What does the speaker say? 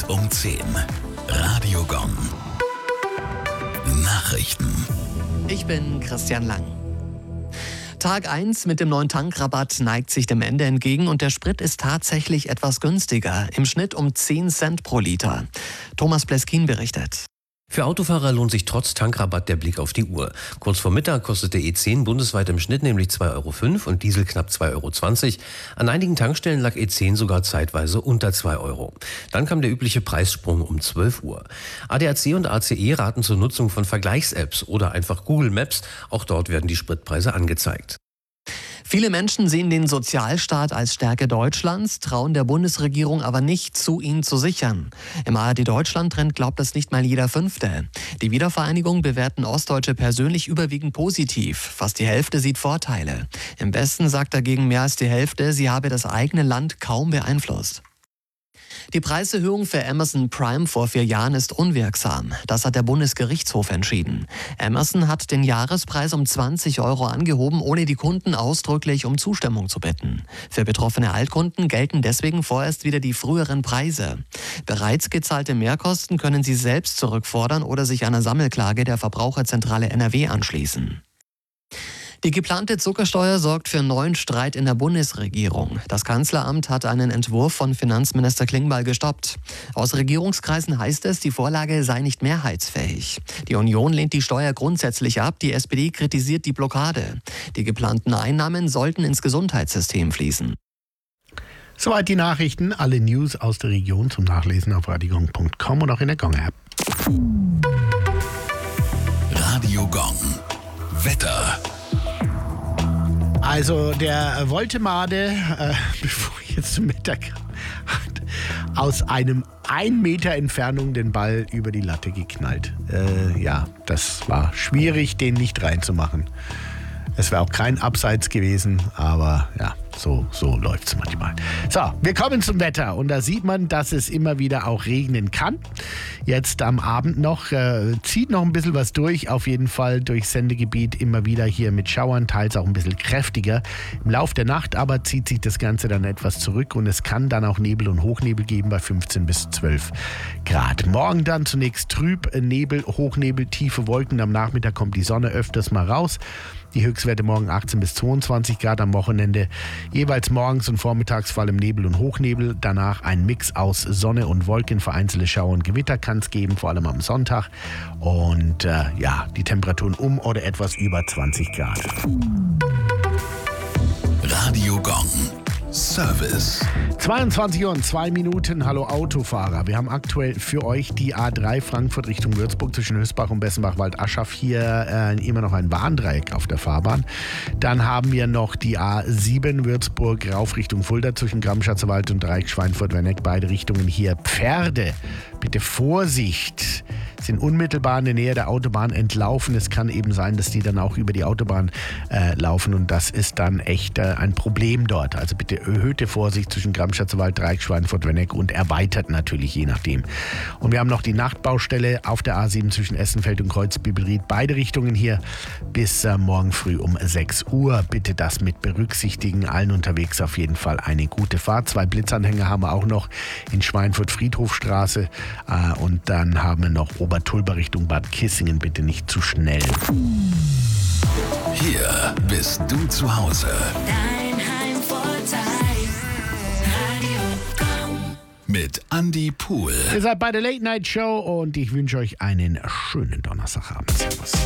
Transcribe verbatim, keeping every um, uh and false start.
Punkt um zehn. Radio Gong. Nachrichten. Ich bin Christian Lang. Tag eins mit dem neuen Tankrabatt neigt sich dem Ende entgegen und der Sprit ist tatsächlich etwas günstiger. Im Schnitt um zehn Cent pro Liter. Thomas Pleskin berichtet. Für Autofahrer lohnt sich trotz Tankrabatt der Blick auf die Uhr. Kurz vor Mittag kostete E zehn bundesweit im Schnitt nämlich zwei Euro fünf und Diesel knapp zwei Euro zwanzig. An einigen Tankstellen lag E zehn sogar zeitweise unter zwei Euro. Dann kam der übliche Preissprung um zwölf Uhr. A D A C und A C E raten zur Nutzung von Vergleichs-Apps oder einfach Google Maps. Auch dort werden die Spritpreise angezeigt. Viele Menschen sehen den Sozialstaat als Stärke Deutschlands, trauen der Bundesregierung aber nicht zu, ihn zu sichern. Im A R D Deutschland-Trend glaubt das nicht mal jeder Fünfte. Die Wiedervereinigung bewerten Ostdeutsche persönlich überwiegend positiv. Fast die Hälfte sieht Vorteile. Im Westen sagt dagegen mehr als die Hälfte, sie habe das eigene Land kaum beeinflusst. Die Preiserhöhung für Amazon Prime vor vier Jahren ist unwirksam. Das hat der Bundesgerichtshof entschieden. Amazon hat den Jahrespreis um zwanzig Euro angehoben, ohne die Kunden ausdrücklich um Zustimmung zu bitten. Für betroffene Altkunden gelten deswegen vorerst wieder die früheren Preise. Bereits gezahlte Mehrkosten können sie selbst zurückfordern oder sich einer Sammelklage der Verbraucherzentrale N R W anschließen. Die geplante Zuckersteuer sorgt für neuen Streit in der Bundesregierung. Das Kanzleramt hat einen Entwurf von Finanzminister Klingbeil gestoppt. Aus Regierungskreisen heißt es, die Vorlage sei nicht mehrheitsfähig. Die Union lehnt die Steuer grundsätzlich ab, die S P D kritisiert die Blockade. Die geplanten Einnahmen sollten ins Gesundheitssystem fließen. Soweit die Nachrichten, alle News aus der Region zum Nachlesen auf radiogong punkt com und auch in der Gong-App. Radio Gong. Wetter. Also der Woltemade, äh, bevor ich jetzt zum Mittag hat aus einem ein Meter Entfernung den Ball über die Latte geknallt. Äh, ja, das war schwierig, den nicht reinzumachen. Es wäre auch kein Abseits gewesen, aber ja, so, so läuft es manchmal. So, wir kommen zum Wetter und da sieht man, dass es immer wieder auch regnen kann. Jetzt am Abend noch, äh, zieht noch ein bisschen was durch, auf jeden Fall durchs Sendegebiet immer wieder hier mit Schauern, teils auch ein bisschen kräftiger. Im Lauf der Nacht aber zieht sich das Ganze dann etwas zurück und es kann dann auch Nebel und Hochnebel geben bei fünfzehn bis zwölf Grad. Morgen dann zunächst trüb, Nebel, Hochnebel, tiefe Wolken. Am Nachmittag kommt die Sonne öfters mal raus. Die Höchstwerte morgen achtzehn bis zweiundzwanzig Grad, am Wochenende jeweils morgens und vormittags vor allem Nebel und Hochnebel. Danach ein Mix aus Sonne und Wolken, vereinzelte Schauer und Gewitter kann es geben, vor allem am Sonntag. Und äh, ja, die Temperaturen um oder etwas über zwanzig Grad. Radio Gong. Service. zweiundzwanzig Uhr und zwei Minuten. Hallo Autofahrer. Wir haben aktuell für euch die A drei Frankfurt Richtung Würzburg zwischen Hösbach und Bessenbach-Waldaschaf. Hier äh, immer noch ein Warndreieck auf der Fahrbahn. Dann haben wir noch die A sieben Würzburg rauf Richtung Fulda zwischen Gramschatzer Wald und Dreieck Schweinfurt-Werneck. Beide Richtungen hier Pferde. Bitte Vorsicht. Sind unmittelbar in der Nähe der Autobahn entlaufen. Es kann eben sein, dass die dann auch über die Autobahn äh, laufen und das ist dann echt äh, ein Problem dort. Also bitte erhöhte Vorsicht zwischen Gramschatzer Wald, Dreieck, Schweinfurt-Werneck und erweitert natürlich, je nachdem. Und wir haben noch die Nachtbaustelle auf der A sieben zwischen Essenfeld und Kreuzbibelried. Beide Richtungen hier bis äh, morgen früh um sechs Uhr. Bitte das mit berücksichtigen. Allen unterwegs auf jeden Fall eine gute Fahrt. Zwei Blitzanhänger haben wir auch noch in Schweinfurt-Friedhofstraße äh, und dann haben wir noch Obertulba Richtung Bad Kissingen. Bitte nicht zu schnell. Hier bist du zu Hause. Dein Heimvorteil. Radio Gong. Mit Andy Pool. Ihr seid bei der Late Night Show und ich wünsche euch einen schönen Donnerstagabend. Servus.